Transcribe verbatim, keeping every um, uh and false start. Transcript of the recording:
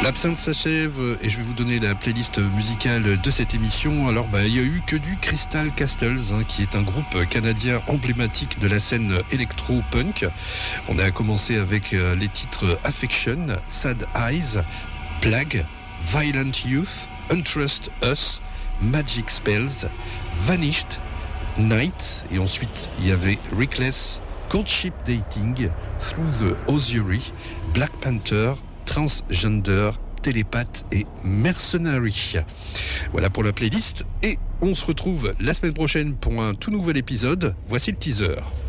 L'absinthe s'achève et je vais vous donner la playlist musicale de cette émission. Alors, bah, il y a eu que du Crystal Castles, hein, qui est un groupe canadien emblématique de la scène électro-punk. On a commencé avec euh, les titres Affection, Sad Eyes, Plague, Violent Youth, Untrust Us, Magic Spells, Vanished, Night, et ensuite il y avait Reckless, Courtship Dating, Through the Ossuary, Black Panther, Transgender, Télépathe et Mercenary. Voilà pour la playlist et on se retrouve la semaine prochaine pour un tout nouvel épisode. Voici le teaser.